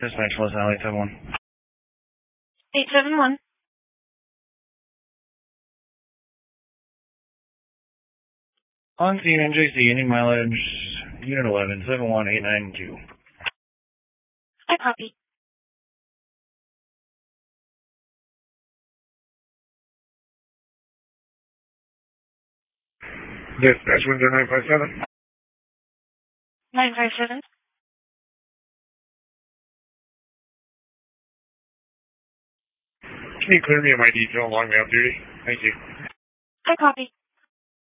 Dispatch, Los Alley, 71. 871. On scene, NJC, Indian mileage, Unit 11, 71892. I copy. Dispatch, Windsor 957. 957. Can you clear me of my detail along the off duty? Thank you. I copy.